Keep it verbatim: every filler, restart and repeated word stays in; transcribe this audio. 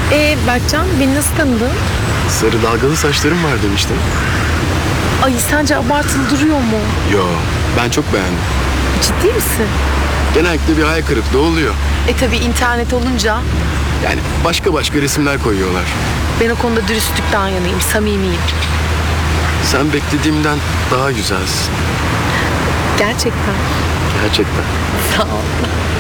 Ee Berkcan, beni nasıl tanıdın? Sarı dalgalı saçlarım var demiştin. Ay sence abartılı duruyor mu? Yo, ben çok beğendim. Ciddi misin? Genellikle bir hayal kırıklığı oluyor. E tabii internet olunca Yani başka başka resimler koyuyorlar. ben o konuda dürüstlükten yanayım, samimiyim. Sen beklediğimden daha güzelsin. Gerçekten. Gerçekten. Sağ ol.